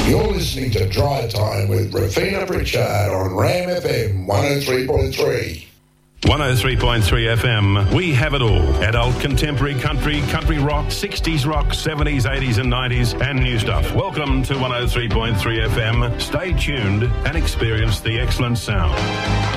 You're listening to Dry Time with Rafina Pritchard on Ram FM 103.3. 103.3 FM, we have it all. Adult, contemporary, country rock, 60s rock, 70s, 80s and 90s, and new stuff. Welcome to 103.3 FM. Stay tuned and experience the excellent sound.